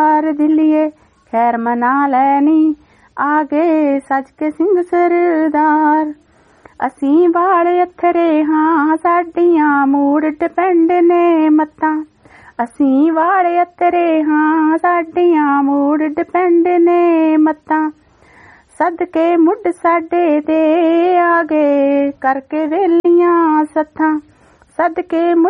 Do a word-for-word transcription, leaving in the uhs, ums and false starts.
दिलिए खैर मना लैनी आगे सज के सिंह सरदार। असी वाले अथरे हाँ साडियां मूड डिपेंड ने मत्तां। असी वाले अथरे हाँ साडियां मूड डिपेंड ने मत्तां। सदके मुड साडे दे आगे करके वेलियां सत्थां। सदके